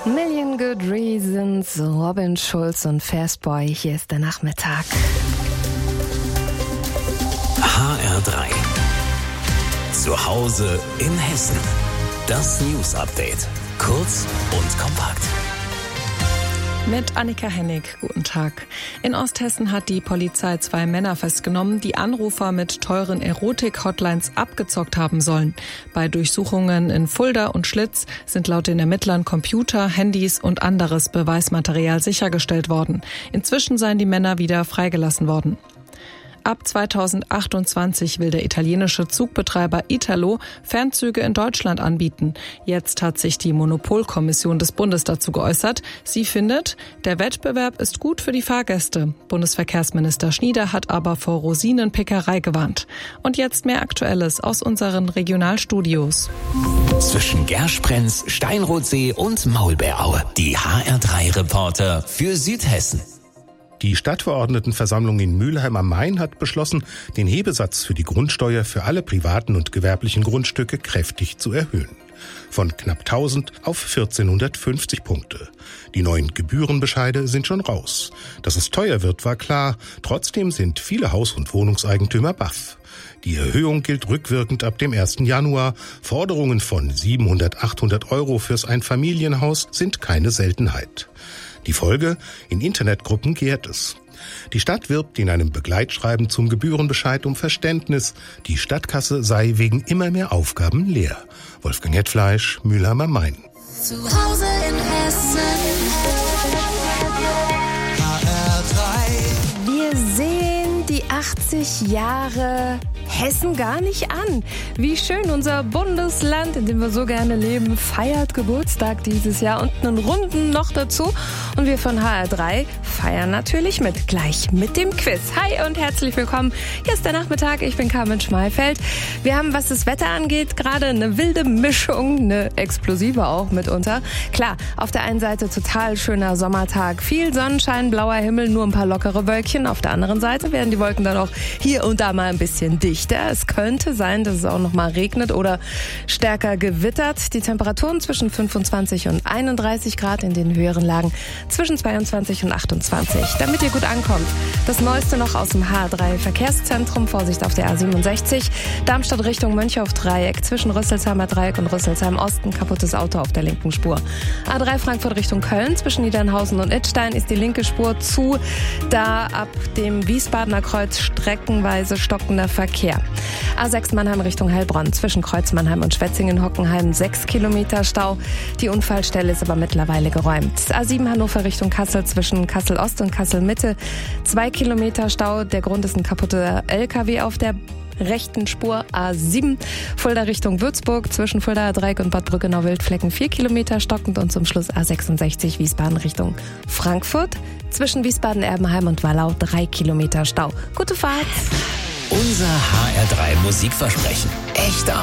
Million Good Reasons, Robin Schulz und Fastboy. Hier ist der Nachmittag. HR3. Zu Hause in Hessen. Das News Update. Kurz und kompakt. Mit Annika Hennig, guten Tag. In Osthessen hat die Polizei 2 Männer festgenommen, die Anrufer mit teuren Erotik-Hotlines abgezockt haben sollen. Bei Durchsuchungen in Fulda und Schlitz sind laut den Ermittlern Computer, Handys und anderes Beweismaterial sichergestellt worden. Inzwischen seien die Männer wieder freigelassen worden. Ab 2028 will der italienische Zugbetreiber Italo Fernzüge in Deutschland anbieten. Jetzt hat sich die Monopolkommission des Bundes dazu geäußert. Sie findet, der Wettbewerb ist gut für die Fahrgäste. Bundesverkehrsminister Schnieder hat aber vor Rosinenpickerei gewarnt. Und jetzt mehr Aktuelles aus unseren Regionalstudios. Zwischen Gersprenz, Steinrotsee und Maulbeeraue. Die HR3-Reporter für Südhessen. Die Stadtverordnetenversammlung in Mülheim am Main hat beschlossen, den Hebesatz für die Grundsteuer für alle privaten und gewerblichen Grundstücke kräftig zu erhöhen. Von knapp 1000 auf 1450 Punkte. Die neuen Gebührenbescheide sind schon raus. Dass es teuer wird, war klar. Trotzdem sind viele Haus- und Wohnungseigentümer baff. Die Erhöhung gilt rückwirkend ab dem 1. Januar. Forderungen von 700, 800 Euro fürs Einfamilienhaus sind keine Seltenheit. Die Folge? In Internetgruppen gärt es. Die Stadt wirbt in einem Begleitschreiben zum Gebührenbescheid um Verständnis. Die Stadtkasse sei wegen immer mehr Aufgaben leer. Wolfgang Hetfleisch, Mülheim am Main. Zu Hause in Hessen. HR3. Wir sehen die 80 Jahre Hessen gar nicht an. Wie schön unser Bundesland, in dem wir so gerne leben, feiert Geburtstag dieses Jahr und einen Runden noch dazu. Und wir von HR3 feiern natürlich mit, gleich mit dem Quiz. Hi und herzlich willkommen. Hier ist der Nachmittag, ich bin Carmen Schmalfeld. Wir haben, was das Wetter angeht, gerade eine wilde Mischung, eine explosive auch mitunter. Klar, auf der einen Seite total schöner Sommertag, viel Sonnenschein, blauer Himmel, nur ein paar lockere Wölkchen. Auf der anderen Seite werden die Wolken dann auch hier und da mal ein bisschen dicht. Es könnte sein, dass es auch noch mal regnet oder stärker gewittert. Die Temperaturen zwischen 25 und 31 Grad, in den höheren Lagen zwischen 22 und 28. Damit ihr gut ankommt, das Neueste noch aus dem HR3 Verkehrszentrum. Vorsicht auf der A67. Darmstadt Richtung Mönchhoff-Dreieck zwischen Rüsselsheimer Dreieck und Rüsselsheim Osten. Kaputtes Auto auf der linken Spur. A3 Frankfurt Richtung Köln zwischen Niedernhausen und Idstein ist die linke Spur zu. Da ab dem Wiesbadener Kreuz streckenweise stockender Verkehr. A6 Mannheim Richtung Heilbronn zwischen Kreuz Mannheim und Schwetzingen-Hockenheim 6 Kilometer Stau. Die Unfallstelle ist aber mittlerweile geräumt. A7 Hannover Richtung Kassel zwischen Kassel Ost und Kassel Mitte 2 Kilometer Stau. Der Grund ist ein kaputter LKW auf der rechten Spur. A7 Fulda Richtung Würzburg zwischen Fuldaer Dreieck und Bad Brückenau-Wildflecken 4 Kilometer stockend und zum Schluss A66 Wiesbaden Richtung Frankfurt zwischen Wiesbaden-Erbenheim und Wallau 3 Kilometer Stau. Gute Fahrt! Unser HR3 Musikversprechen. Echter